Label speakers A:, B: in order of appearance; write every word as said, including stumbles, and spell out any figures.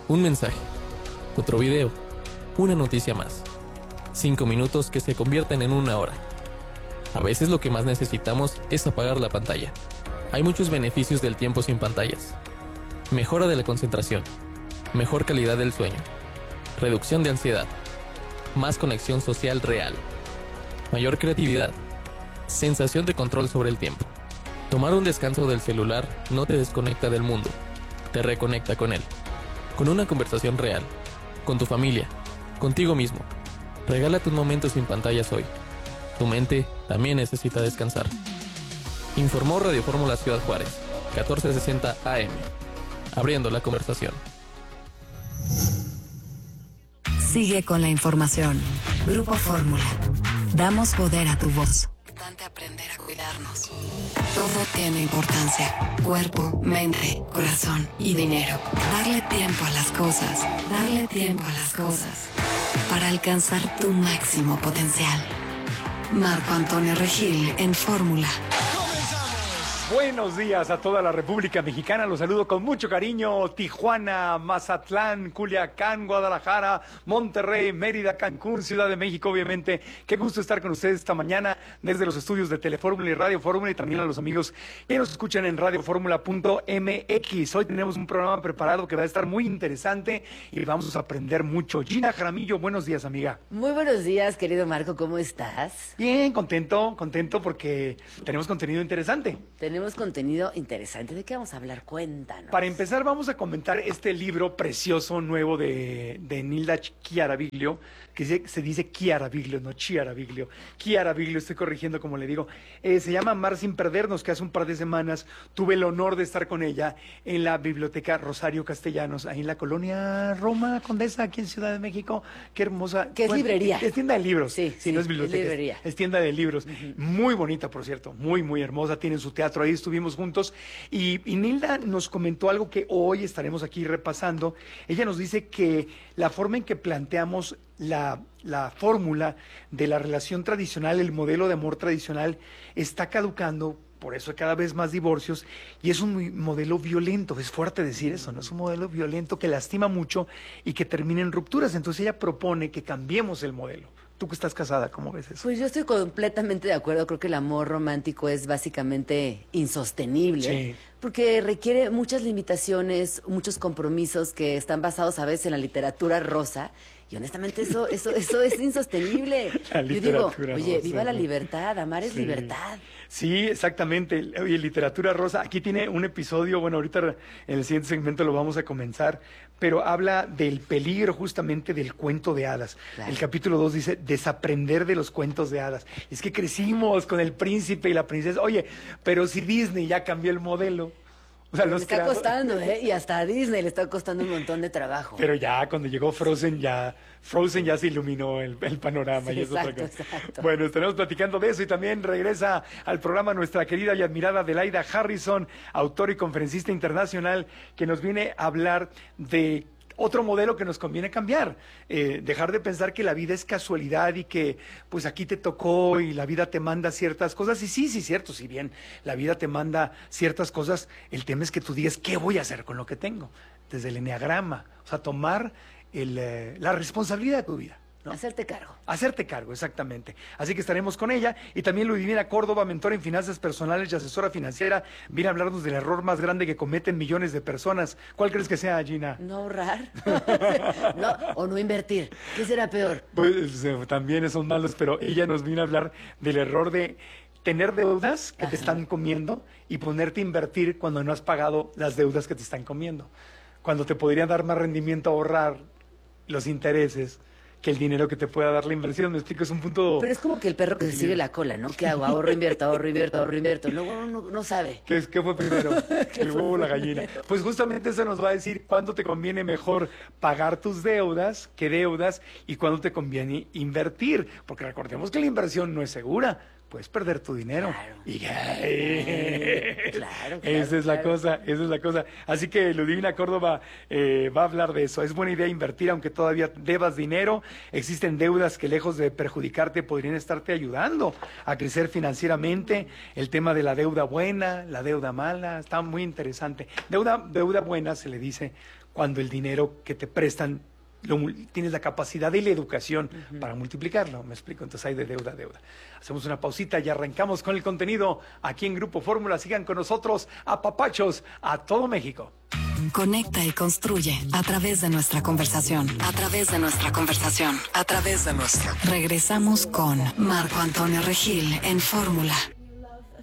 A: Un mensaje, otro video, una noticia más. Cinco minutos que se convierten en una hora. A veces lo que más necesitamos es apagar la pantalla. Hay muchos beneficios del tiempo sin pantallas. Mejora de la concentración, mejor calidad del sueño, reducción de ansiedad, más conexión social real, mayor creatividad, sensación de control sobre el tiempo. Tomar un descanso del celular no te desconecta del mundo, te reconecta con él. Con una conversación real, con tu familia, contigo mismo. Regálate un momento sin pantallas hoy. Tu mente también necesita descansar. Informó Radio Fórmula Ciudad Juárez, catorce sesenta A M. Abriendo la conversación.
B: Sigue con la información. Grupo Fórmula. Damos poder a tu voz. Importante aprender a cuidarnos. Todo tiene importancia. Cuerpo, mente, corazón y dinero. Darle tiempo a las cosas. Darle tiempo a las cosas. Para alcanzar tu máximo potencial. Marco Antonio Regil en Fórmula.
C: Buenos días a toda la República Mexicana, los saludo con mucho cariño. Tijuana, Mazatlán, Culiacán, Guadalajara, Monterrey, Mérida, Cancún, Ciudad de México, obviamente. Qué gusto estar con ustedes esta mañana desde los estudios de Telefórmula y Radio Fórmula, y también a los amigos que nos escuchan en radio fórmula punto m x. Hoy tenemos un programa preparado que va a estar muy interesante y vamos a aprender mucho. Gina Jaramillo, buenos días, amiga.
D: Muy buenos días, querido Marco, ¿cómo estás?
C: Bien, contento, contento porque tenemos contenido interesante.
D: Tenemos contenido interesante. ¿De qué vamos a hablar? Cuéntanos.
C: Para empezar, vamos a comentar este libro precioso, nuevo de, de Nilda Chiaraviglio, que se, se dice Chiaraviglio, no Chiaraviglio. Chiaraviglio, estoy corrigiendo como le digo. Eh, se llama Amar sin perdernos, que hace un par de semanas tuve el honor de estar con ella en la Biblioteca Rosario Castellanos, ahí en la colonia Roma Condesa, aquí en Ciudad de México. Qué hermosa.
D: ¿Qué es
C: bueno,
D: librería?
C: Es tienda de libros.
D: Sí,
C: sí,
D: sí,
C: no es biblioteca.
D: es librería.
C: Es, es tienda de libros.
D: Uh-huh.
C: Muy bonita, por cierto. Muy, muy hermosa. Tienen su teatro ahí. Estuvimos juntos y, y Nilda nos comentó algo que hoy estaremos aquí repasando. Ella nos dice que la forma en que planteamos la, la fórmula de la relación tradicional, el modelo de amor tradicional, está caducando. Por eso hay cada vez más divorcios y es un modelo violento. Es fuerte decir eso, ¿no? Es un modelo violento que lastima mucho y que termina en rupturas. Entonces ella propone que cambiemos el modelo. Tú que estás casada, ¿cómo ves eso?
D: Pues yo estoy completamente de acuerdo. Creo que el amor romántico es básicamente insostenible.
C: Sí.
D: Porque requiere muchas limitaciones, muchos compromisos que están basados a veces en la literatura rosa. Y honestamente eso eso eso es insostenible.
C: La
D: Yo digo,
C: literatura
D: oye,
C: rosa,
D: viva la
C: ¿no?
D: libertad, amar es
C: Sí.
D: libertad.
C: Sí, exactamente. Oye, literatura rosa. Aquí tiene un episodio, bueno, ahorita en el siguiente segmento lo vamos a comenzar, pero habla del peligro justamente del cuento de hadas.
D: Claro.
C: El capítulo dos dice, desaprender de los cuentos de hadas. Es que crecimos con el príncipe y la princesa. Oye, pero si Disney ya cambió el modelo. O sea,
D: Le
C: los
D: está
C: creadores-
D: costando, ¿eh? Y hasta a Disney le está costando un montón de trabajo.
C: Pero ya cuando llegó Frozen ya Frozen ya se iluminó el, el panorama
D: Sí,
C: y es otra
D: exacto,
C: cosa.
D: exacto.
C: Bueno, estaremos platicando de eso y también regresa al programa nuestra querida y admirada Adelaida Harrison, autora y conferencista internacional, que nos viene a hablar de otro modelo que nos conviene cambiar, eh, dejar de pensar que la vida es casualidad y que pues aquí te tocó y la vida te manda ciertas cosas. Y sí, sí, cierto, si bien la vida te manda ciertas cosas, el tema es que tú digas, ¿qué voy a hacer con lo que tengo? Desde el eneagrama, o sea, tomar el, eh, la responsabilidad de tu vida, ¿no?
D: Hacerte cargo.
C: Hacerte cargo, exactamente. Así que estaremos con ella. Y también Ludmila Córdoba, mentora en finanzas personales y asesora financiera, viene a hablarnos del error más grande que cometen millones de personas. ¿Cuál crees que sea, Gina?
D: No ahorrar. No, o no invertir. ¿Qué será peor?
C: Pues eh, también son malos, pero ella nos vino a hablar del error de tener deudas que
D: Ajá.
C: te están comiendo y ponerte a invertir cuando no has pagado las deudas que te están comiendo. Cuando te podrían dar más rendimiento ahorrar los intereses que el dinero que te pueda dar la inversión. Me explico, es un punto...
D: Pero es como que el perro que se sigue la cola, ¿no? ¿Qué hago? Ahorro, invierto, ahorro, invierto, ahorro, invierto. Luego uno no, no sabe.
C: ¿Qué, es- qué fue primero? ¿El huevo o la gallina? Pues justamente eso nos va a decir cuándo te conviene mejor pagar tus deudas, qué deudas, y cuándo te conviene invertir. Porque recordemos que la inversión no es segura. puedes perder tu dinero.
D: Claro.
C: Y
D: Claro, claro,
C: esa es la
D: claro.
C: cosa, esa es la cosa. Así que Ludivina Córdoba eh, va a hablar de eso. Es buena idea invertir aunque todavía debas dinero. Existen deudas que lejos de perjudicarte podrían estarte ayudando a crecer financieramente. El tema de la deuda buena, la deuda mala, está muy interesante. Deuda, deuda buena se le dice cuando el dinero que te prestan Lo, tienes la capacidad y la educación uh-huh. para multiplicarlo, me explico, entonces hay de deuda a deuda. Hacemos una pausita y arrancamos con el contenido aquí en Grupo Fórmula. Sigan con nosotros, apapachos a todo México.
B: Conecta y construye a través de nuestra conversación, a través de nuestra conversación, a través de nuestra. Regresamos con Marco Antonio Regil en Fórmula.